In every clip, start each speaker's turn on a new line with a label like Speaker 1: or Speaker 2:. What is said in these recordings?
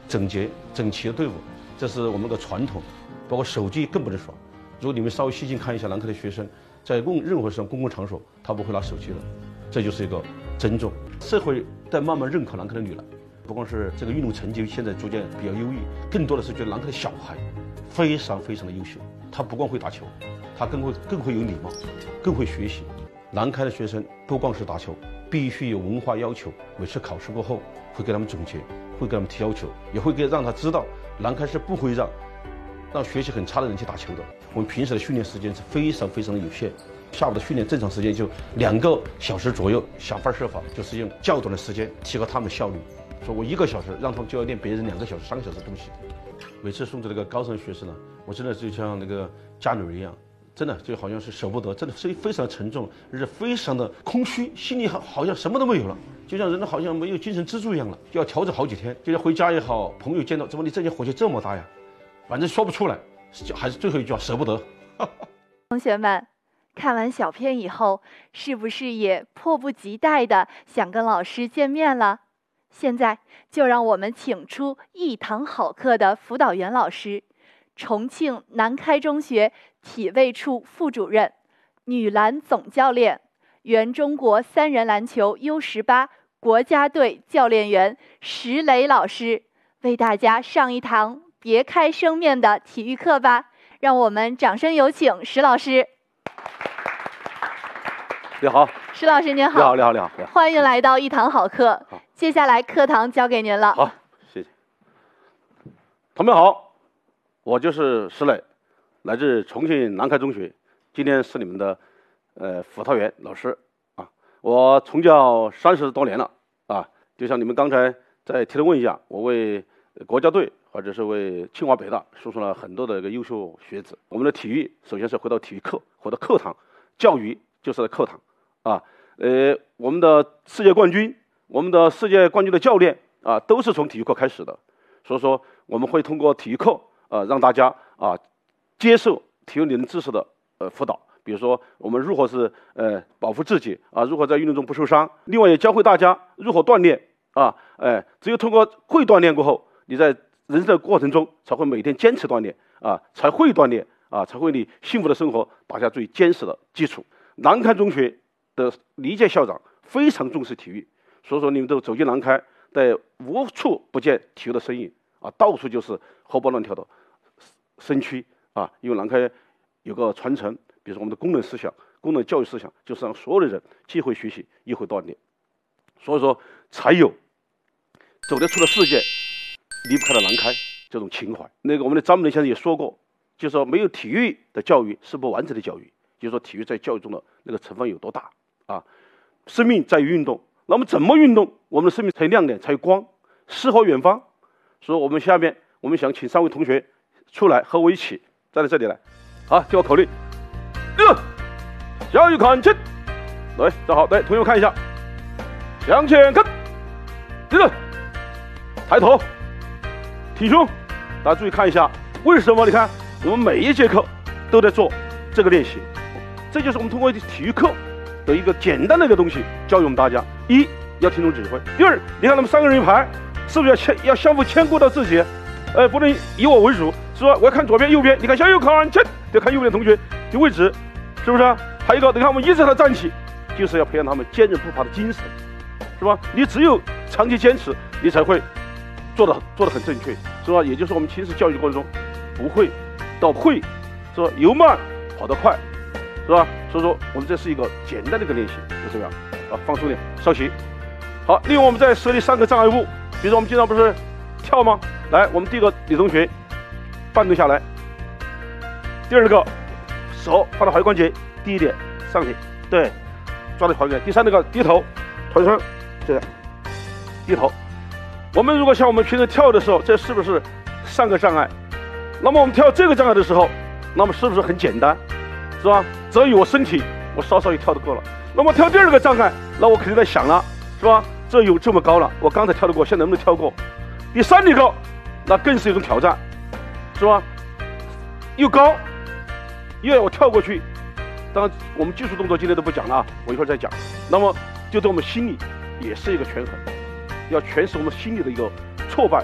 Speaker 1: 整洁整齐的队伍，这是我们的传统。包括手机更不能耍。如果你们稍微细心看一下兰开的学生，在任何公共场所，他不会拿手机的，这就是一个尊重。社会在慢慢认可兰开的女篮，不光是这个运动成绩现在逐渐比较优异，更多的是觉得兰开的小孩非常非常的优秀。他不光会打球，他更会有礼貌，更会学习。兰开的学生不光是打球，必须有文化要求。每次考试过后，会给他们总结，会给他们提要求，也会让他知道兰开是不会让学习很差的人去打球的。我们平时的训练时间是非常非常的有限，下午的训练正常时间就2个小时左右，想方设法就是用较短的时间提高他们的效率。说我1个小时让他们就要练别人2个小时、3个小时的东西。每次送走那个高三学生呢，我真的就像那个家女儿一样，真的就好像是舍不得，真的是非常沉重，而且非常的空虚，心里好像什么都没有了，就像人好像没有精神支柱一样了，就要调整好几天，就像回家也好，朋友见到，怎么你这件火气这么大呀？反正说不出来，还是最后一句话，舍不得。
Speaker 2: 同学们，看完小片以后，是不是也迫不及待的想跟老师见面了？现在就让我们请出一堂好课的辅导员老师，重庆南开中学体卫处副主任、女篮总教练、原中国3人篮球 U18国家队教练员石磊老师，为大家上一堂别开生面的体育课吧。让我们掌声有请石老师。
Speaker 3: 你好，
Speaker 2: 石老师您好。
Speaker 3: 你好，
Speaker 2: 欢迎来到一堂好课。接下来课堂交给您了。
Speaker 3: 好，谢谢。同学们好，我就是石磊，来自重庆南开中学，今天是你们的辅导员老师啊。我从教30多年了啊，就像你们刚才在提问一下，我为国家队或者是为清华北大输送了很多的一个优秀学子。我们的体育首先是回到体育课，回到课堂，教育就是在课堂啊。我们的世界冠军的教练啊，都是从体育课开始的。所以说，我们会通过体育课让大家接受体育理论知识的辅导。比如说，我们如何是保护自己啊，如何在运动中不受伤。另外，也教会大家如何锻炼啊。只有通过会锻炼过后，你在人生的过程中才会每天坚持锻炼啊，才会锻炼啊，才会为你幸福的生活打下最坚实的基础。南开中学的李届校长非常重视体育，所以说你们都走进南开，在无处不见体育的身影啊，到处就是活蹦乱跳的身躯啊。因为南开有个传承，比如说我们的功能思想、功能教育思想，就是让所有的人既会学习又会锻炼，所以说才有走得出的世界离不开了南开这种情怀。我们的张本先生也说过，就是说没有体育的教育是不完整的教育，就是说体育在教育中的那个成分有多大啊。生命在于运动，那我们怎么运动，我们的生命才亮点，才有光，诗和远方。所以我们下面我们想请3位同学出来和我一起站在这里来，好，听我口令，向右看齐，来，站好，来，同学们看一下，向前看，立正，抬头，挺胸。大家注意看一下，为什么？你看我们每一节课都在做这个练习，这就是我们通过体育课的一个简单的一个东西教育我们大家：一要听从指挥；第二，你看他们3个人一排，是不是要相互兼顾到自己？不能以我为主，是吧？我要看左边右边，你看向右看齐，得看右边的同学的位置，是不是？还有一个，你看我们一直在站起，就是要培养他们坚韧不拔的精神，是吧？你只有长期坚持，你才会做得很正确，是吧？也就是我们平时教育的过程中，不会到会，是吧？由慢跑得快，是吧？所以说我们这是一个简单的一个练习，就这样啊，放松点，稍息。好，另外我们再设立3个障碍物，比如说我们经常不是跳吗？来，我们第一个女同学半蹲下来，第2个手放到踝关节低一点上去，对，抓住踝关节。第3个低头，团身这样低头。我们如果像我们平时跳的时候，这是不是3个障碍？那么我们跳这个障碍的时候，那么是不是很简单，是吧？只要有我身体，我稍稍一跳就够了。那么跳第2个障碍，那我肯定在想了，是吧？这有这么高了，我刚才跳得过，现在能不能跳过？第3个，那更是一种挑战，是吧？又高，又要我跳过去。当然，我们技术动作今天都不讲了啊，我一会儿再讲。那么，就对我们心理也是一个权衡，要诠释我们心理的一个挫败，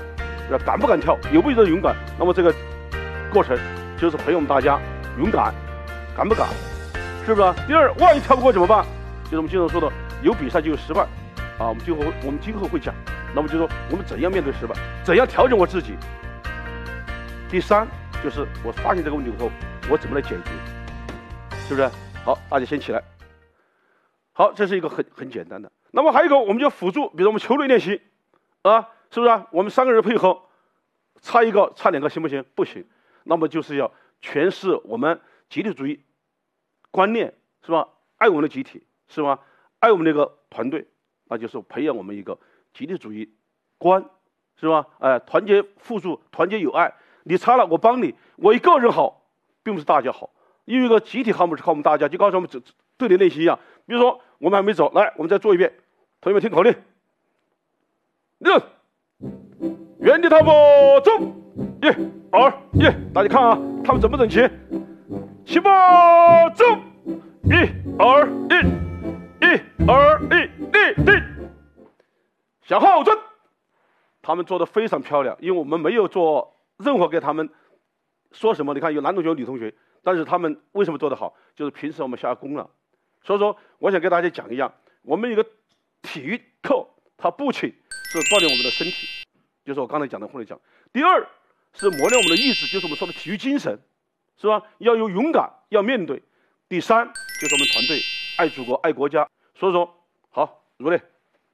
Speaker 3: 是吧？敢不敢跳，有没有这勇敢？那么这个过程就是培养我们大家勇敢，敢不敢，是不是啊？第二，万一跳不过怎么办？就是我们经常说的，有比赛就有失败，啊，我们今后会讲。那么就说我们怎样面对失败，怎样调整我自己。第三，就是我发现这个问题以后，我怎么来解决，是不是？好，大家先起来。好，这是一个很简单的。那么还有一个，我们就辅助，比如我们球类练习，啊，是不是啊？我们3个人配合，差一个差2个行不行？不行。那么就是要诠释我们集体主义观念，是吧？爱我们的集体，是吧？爱我们这个团队，那就是培养我们一个集体主义观，是吧？团结互助，团结友爱。你差了我帮你，我一个人好，并不是大家好。因为一个集体项目是靠我们大家，就告诉我们队里练习一样。比如说我们还没走，来，我们再做一遍。同学们听口令：6，原地踏步走，1、2、1。大家看啊，他们整不整齐？起步走，1、2、1，1、2、1，立定，向后转。他们做的非常漂亮，因为我们没有做任何给他们说什么。你看有男同学有女同学，但是他们为什么做得好？就是平时我们下功了。所以说，我想跟大家讲一样，我们一个体育课，它不仅是锻炼我们的身体，就是我刚才讲的或者讲。第二是磨练我们的意志，就是我们说的体育精神，是吧？要有勇敢，要面对。第三就是我们团队爱祖国、爱国家。所以说，好，如类。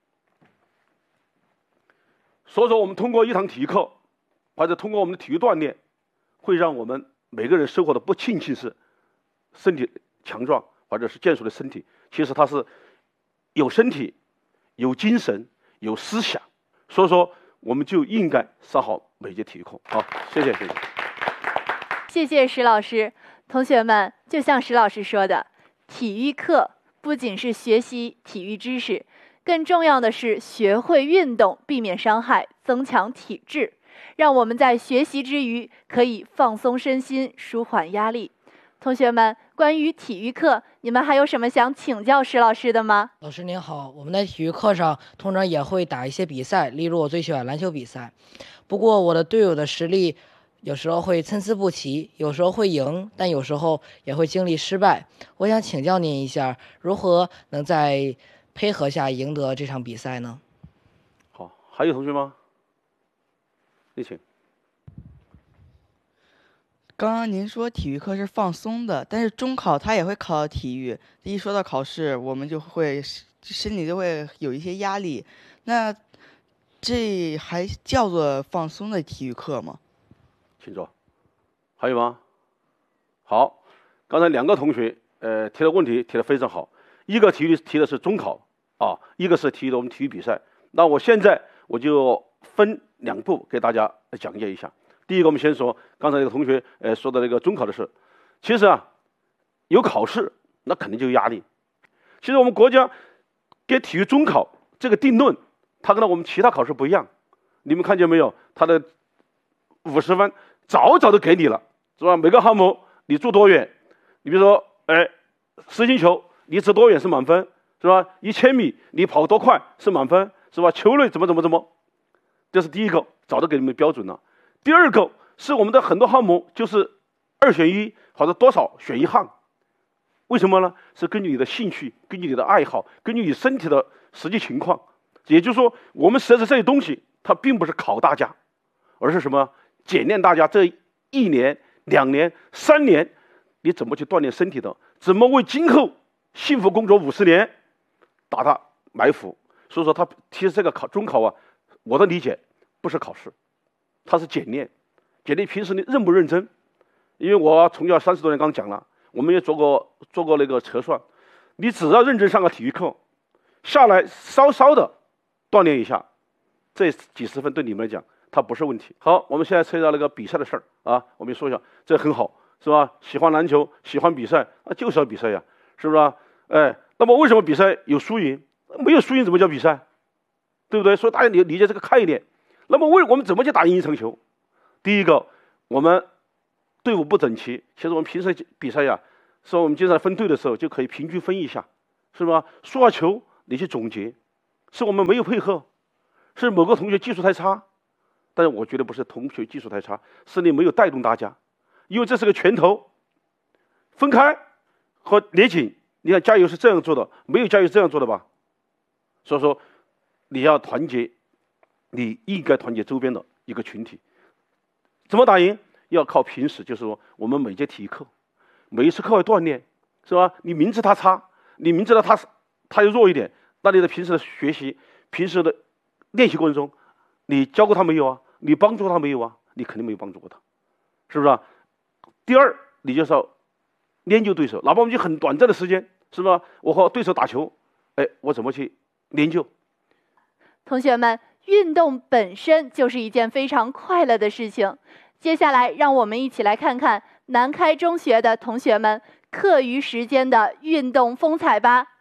Speaker 3: 所以说，我们通过一堂体育课，或者通过我们的体育锻炼，会让我们每个人生活的不仅仅是身体强壮，或者是健硕的身体，其实它是有身体、有精神、有思想。所以说，我们就应该上好每节体育课。好，谢谢。
Speaker 2: 谢谢石老师。同学们，就像石老师说的，体育课不仅是学习体育知识，更重要的是学会运动，避免伤害，增强体质，让我们在学习之余可以放松身心，舒缓压力。同学们，关于体育课，你们还有什么想请教石老师的吗？
Speaker 4: 老师您好，我们在体育课上通常也会打一些比赛，例如我最喜欢篮球比赛。不过我的队友的实力有时候会参差不齐，有时候会赢，但有时候也会经历失败。我想请教您一下，如何能在配合下赢得这场比赛呢？
Speaker 3: 好，还有同学吗？你请。
Speaker 5: 刚刚您说体育课是放松的，但是中考它也会考到体育。一说到考试，我们就会心里就会有一些压力。那这还叫做放松的体育课吗？
Speaker 3: 请坐。还有吗？好，刚才2个同学提的问题提得非常好。一个提的是中考啊，一个是提的我们体育比赛。那我现在我就分2步给大家讲解一下。第一个，我们先说刚才那个同学说的那个中考的事。其实啊，有考试那肯定就有压力。其实我们国家给体育中考这个定论，它跟我们其他考试不一样。你们看见没有？它的50分早都给你了，是吧？每个项目你做多远，你比如说实心球你掷多远是满分，是吧？1000米你跑多快是满分，是吧？球类怎么，这是第一个，早都给你们标准了。第二个是我们的很多项目就是2选1或者多少选1项，为什么呢？是根据你的兴趣，根据你的爱好，根据你身体的实际情况。也就是说，我们实际这些东西它并不是考大家，而是什么？检验大家这1年、2年、3年你怎么去锻炼身体的，怎么为今后幸福工作50年打它埋伏。所以说，它其实这个中考啊，我的理解不是考试，它是检验平时你认不认真。因为我从教30多年，刚讲了，我们也做过那个测算，你只要认真上个体育课，下来稍稍的锻炼一下，这几十分对你们来讲它不是问题。好，我们现在涉及到那个比赛的事儿啊，我们说一下，这很好，是吧？喜欢篮球，喜欢比赛，那就是要比赛呀，是不是啊？那么为什么比赛有输赢？没有输赢怎么叫比赛？对不对？所以大家理解这个概念。那么我们怎么去打赢一场球？第一个，我们队伍不整齐。其实我们平时比赛呀，说我们经常分队的时候就可以平均分一下，是吧？输了球你去总结，是我们没有配合，是某个同学技术太差， 但是我觉得不是同学技术太差，是你没有带动大家，因为这是个拳头，分开和连紧。你看加油是这样做的，没有加油这样做的吧？所以说你要团结，你应该团结周边的一个群体。怎么打赢？要靠平时，就是说我们每节体育课，每一次课外锻炼，是吧？你明知他差，你明知道他又弱一点，那你在平时的学习、平时的练习过程中，你教过他没有啊？你帮助过他没有啊？你肯定没有帮助过他，是不是啊？第二，你就是要研究对手，哪怕我们就很短暂的时间，是吧？我和对手打球，哎，我怎么去研究？
Speaker 2: 同学们，运动本身就是一件非常快乐的事情。接下来，让我们一起来看看南开中学的同学们课余时间的运动风采吧。